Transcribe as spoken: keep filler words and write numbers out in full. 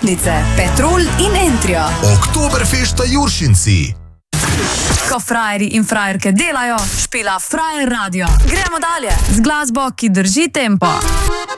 počitnice, Petrol in Entrio. Oktoberfesta Juršinci. Ko frajeri in frajerke delajo, špila Frajer Radio. Gremo dalje z glasbo, ki drži tempo.